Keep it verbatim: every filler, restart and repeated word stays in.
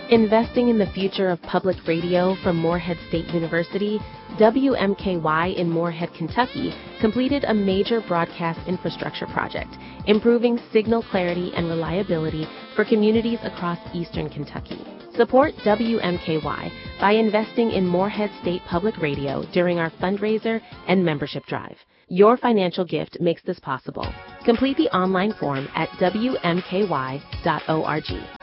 Investing in the future of public radio from Morehead State University, W M K Y in Morehead, Kentucky, completed a major broadcast infrastructure project, improving signal clarity and reliability for communities across eastern Kentucky. Support W M K Y by investing in Morehead State Public Radio during our fundraiser and membership drive. Your financial gift makes this possible. Complete the online form at W M K Y dot org.